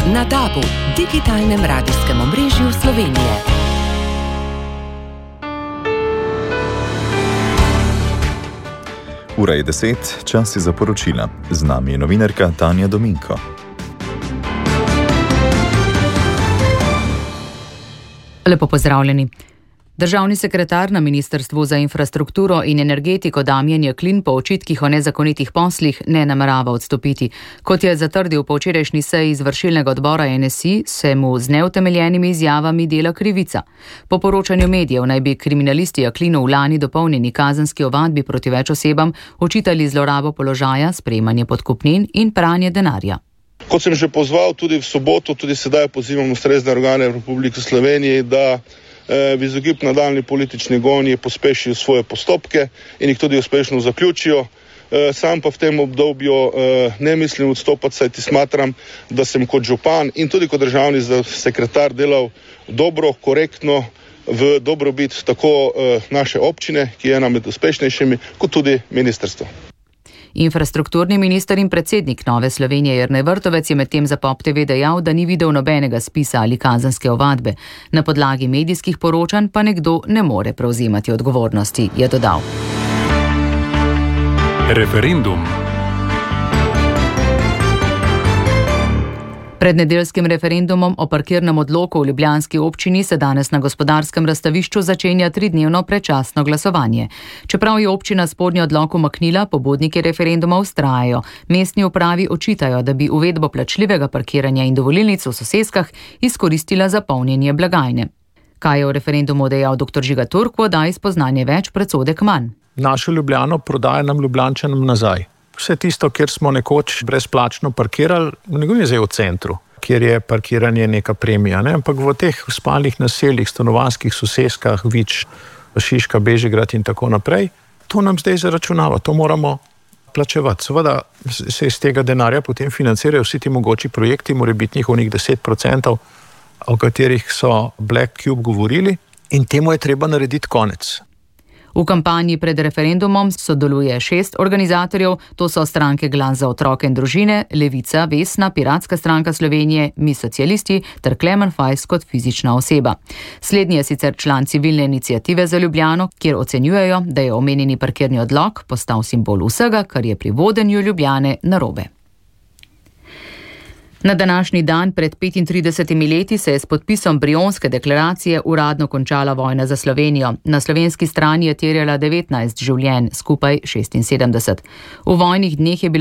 Na DAB-u, digitalnem radijskem omrežju Slovenije. Ura je 10, čas je za poročila. Z nami je novinarka Tanja Dominko. Lepo pozdravljeni. Državni sekretar na Ministrstvu za infrastrukturo in energetiko Damjan Jaklin po očitkih o nezakonitih poslih ne namerava odstopiti. Kot je zatrdil po včerajšnji seji izvršilnega odbora NSI, se mu z neutemeljenimi izjavami dela krivica. Po poročanju medijev naj bi kriminalisti Jaklinu v lani dopolnjeni kazenski ovadbi proti več osebam očitali zlorabo položaja, sprejemanje podkupnin in pranje denarja. Kot sem že pozval tudi v soboto, tudi sedaj pozivam ustrezne organe Republike Slovenije, da v izogib nadaljnji politični gonji pospešijo svoje postopke in jih tudi uspešno zaključijo. Sam pa v tem obdobju ne mislim odstopati, saj smatram, da sem kot župan in tudi kot državni sekretar delal dobro, korektno, v dobrobit tako naše občine, ki je ena med uspešnejšimi, kot tudi ministrstvo. Infrastrukturni minister in predsednik Nove Slovenije Jernej Vrtovec je medtem za Pop TV dejal, da ni videl nobenega spisa ali kazenske ovadbe. Na podlagi medijskih poročanj pa nekdo ne more prevzemati odgovornosti, je dodal. Referendum. Pred nedeljskim referendumom o parkirnem odloku v ljubljanski občini se danes na Gospodarskem razstavišču začenja 3-dnevno predčasno glasovanje. Čeprav je občina spodnji odlok umaknila, pobudniki referenduma vztrajajo. Mestni upravi očitajo, da bi uvedbo plačljivega parkiranja in dovolilnic v soseskah izkoristila za polnjenje blagajne. Kaj je o referendumu dejal dr. Žiga Turk, oddaji Spoznanje več, predsodek manj. Našo Ljubljano prodaja nam Ljubljančanom nazaj. Vse tisto, kjer smo nekoč brezplačno parkirali, ne govorim zdaj v centru, kjer je parkiranje neka premija, ne? Ampak v teh spalnih naseljih, stanovanjskih soseskah, Vič, Šiška, Bežigrad in tako naprej, to nam zdaj zaračunava, to moramo plačevati. Seveda se iz tega denarja potem financirajo vsi ti mogoči projekti, mora biti njihovih 10%, o katerih so Black Cube govorili, in temu je treba narediti konec. V kampanji pred referendumom sodeluje 6 organizatorjev, to so stranke Glas za otroke in družine, Levica, Vesna, Piratska stranka Slovenije, Mi socialisti ter Klemen Fajs kot fizična oseba. Slednji je sicer član civilne iniciative za Ljubljano, kjer ocenjujejo, da je omenjeni parkirni odlok postal simbol vsega, kar je pri vodenju Ljubljane narobe. Na današnji dan pred 35 leti se je s podpisom Brionske deklaracije uradno končala vojna za Slovenijo. Na slovenski strani je terjala 19 življenj, skupaj 76. V vojnih dneh je bila